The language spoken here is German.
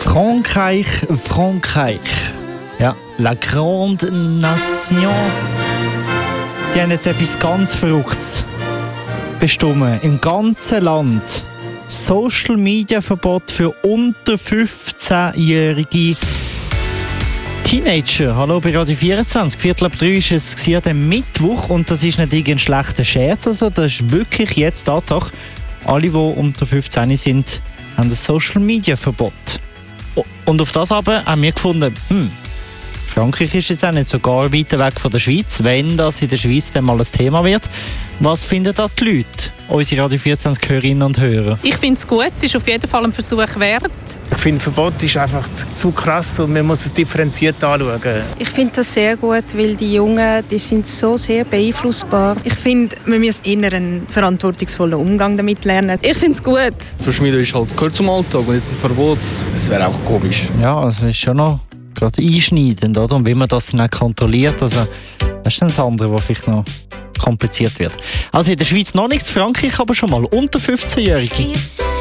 Frankreich. Ja, la grande nation. Die haben jetzt etwas ganz Verrücktes bestimmt. Im ganzen Land. Social-Media-Verbot für unter 15-jährige Teenager. Hallo bei Radio 24. 2:45 ist es an dem Mittwoch und das ist nicht irgendein schlechter Scherz. Also, das ist wirklich jetzt Tatsache. Alle, die unter 15 sind, haben ein Social-Media-Verbot. Und auf das aber haben wir gefunden, Frankreich ist jetzt auch nicht so gar weit weg von der Schweiz, wenn das in der Schweiz dann mal ein Thema wird. Was finden da die Leute, unsere Radio 24 Hörerinnen und Hörer? Ich finde es gut, es ist auf jeden Fall ein Versuch wert. Ich finde, Verbot ist einfach zu krass und man muss es differenziert anschauen. Ich finde das sehr gut, weil die Jungen, die sind so sehr beeinflussbar. Ich finde, man muss eher einen verantwortungsvollen Umgang damit lernen. Ich finde es gut. Social Media ist halt gehört zum Alltag und jetzt ein Verbot, das wäre auch komisch. Ja, es ist schon noch gerade einschneidend, oder? Und wie man das dann auch kontrolliert, also das ist dann das andere, was vielleicht noch kompliziert wird. Also in der Schweiz noch nichts, Frankreich aber schon mal unter 15-Jährige.